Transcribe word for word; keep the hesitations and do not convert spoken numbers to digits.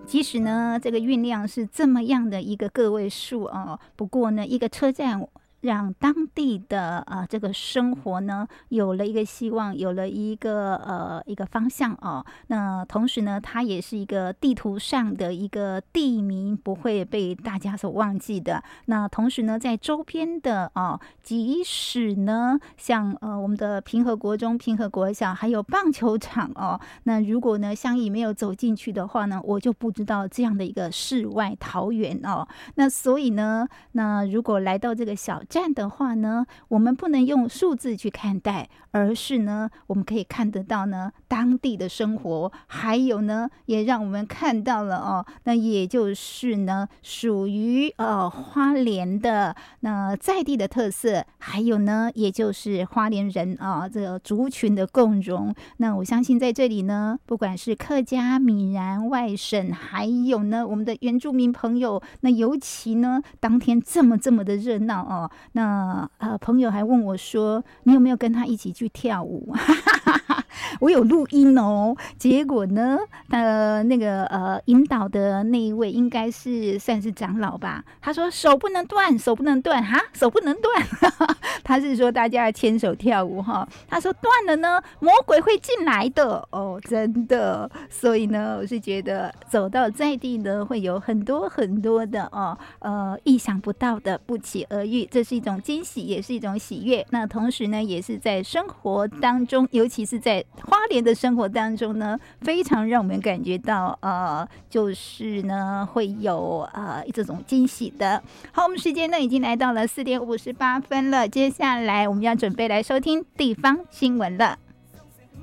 即使呢这个运量是这么样的一个个位数哦，不过呢一个车站让当地的呃这个生活呢有了一个希望，有了一个呃一个方向哦。那同时呢，它也是一个地图上的一个地名，不会被大家所忘记的。那同时呢，在周边的哦，即使呢像呃我们的平和国中、平和国小，还有棒球场哦，那如果呢相宜没有走进去的话呢，我就不知道这样的一个世外桃源哦。那所以呢，那如果来到这个小站的话呢，我们不能用数字去看待，而是呢，我们可以看得到呢当地的生活，还有呢，也让我们看到了哦，那也就是呢，属于呃花莲的那在地的特色，还有呢，也就是花莲人啊这个族群的共融。那我相信在这里呢，不管是客家、闽南、外省，还有呢我们的原住民朋友，那尤其呢当天这么这么的热闹哦。那呃，朋友还问我说：“你有没有跟他一起去跳舞？”我有录音哦。结果呢，呃，那个呃，引导的那一位应该是算是长老吧。他说：“手不能断，手不能断，哈，手不能断。”他是说大家要牵手跳舞哈。他说断了呢，魔鬼会进来的哦，真的。所以呢，我是觉得走到在地呢，会有很多很多的哦，呃，意想不到的不期而遇，这是一种惊喜，也是一种喜悦。那同时呢，也是在生活当中，尤其是在花莲的生活当中呢，非常让我们感觉到呃，就是呢会有呃这种惊喜的。好，我们时间呢已经来到了四点五十八分了，接下来我们要准备来收听地方新闻了。